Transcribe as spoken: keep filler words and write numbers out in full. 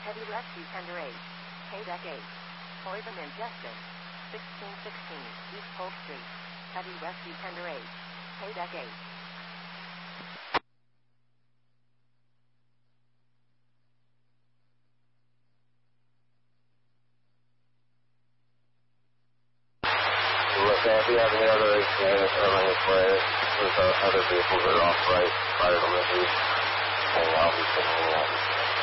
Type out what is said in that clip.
Heavy rescue tender eight. K-Deck eight. Poison ingestion. sixteen sixteen East Polk Street. Heavy rescue tender eight. K-Deck eight. If you have any other units coming this way, there's uh, other vehicles that are off right, prior to Liberty, and I'll be sending you out.